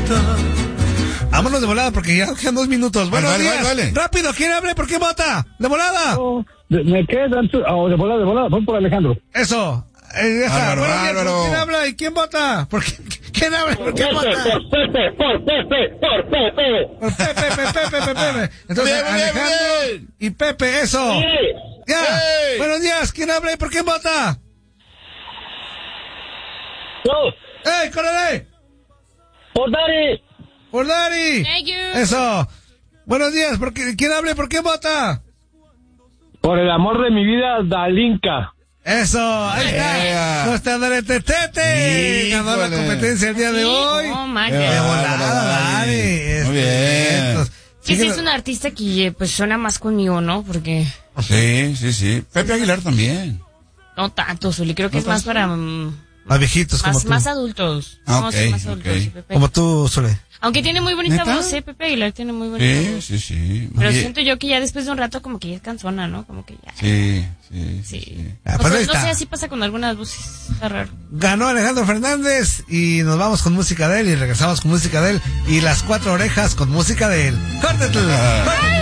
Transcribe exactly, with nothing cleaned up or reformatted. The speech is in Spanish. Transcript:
Vámonos de volada porque ya quedan dos minutos. Buenos vale, días. vale, vale. Rápido, ¿quién hable? ¿Por qué vota? De volada. No, de, me quedan, oh, de volada, de volada, voy por Alejandro. Eso. Eh, deja. Bárbaro, Buenos días, bárbaro. ¿por quién habla y quién vota? ¿Por qué? ¿Quién habla? ¿Por qué vota? Por Pepe, por Pepe, por Pepe. Por Pepe, Pepe, Pepe, Pepe, Pepe. Entonces, Bien, bien, Alejandro bien. y Pepe, eso. Sí. Ya. Hey. Buenos días, ¿quién habla y por quién vota? No, ¡Ey, córrele! por Dari. Por Dari. Thank you. Eso. Buenos días, ¿por qué? ¿Quién habla y por quién vota? Por el amor de mi vida, Dalinka. Eso, ahí está. Yeah. Nuestra Daretete ganó la Híjole. competencia el día de hoy. Oh, De magia. volada, Dari. Este, Muy bien. entonces, Sí, sí, síguelo- es un artista que eh, pues suena más conmigo, ¿no? Porque Sí, sí, sí. Pepe Aguilar también. no tanto, Zuli. Creo que ¿No es más tanto? para mm, Más viejitos como más, tú. más adultos. Ah, No, ok, sí, más ok. adultos. sí, Pepe. Como tú, Sole. Aunque tiene muy bonita ¿Neta? voz, ¿eh? Pepe Aguilar tiene muy bonita Sí, voz. sí, sí. Pero Oye, siento yo que ya después de un rato como que ya es cansona, ¿no? Como que ya. Sí, sí, sí. Sí. sí. Ah, O pues sea, ahí no está. sé, así pasa con algunas voces. Está raro. Ganó Alejandro Fernández y nos vamos con música de él y regresamos con música de él y las cuatro orejas con música de él. ¡Córtatelo! ¡Córtatelo!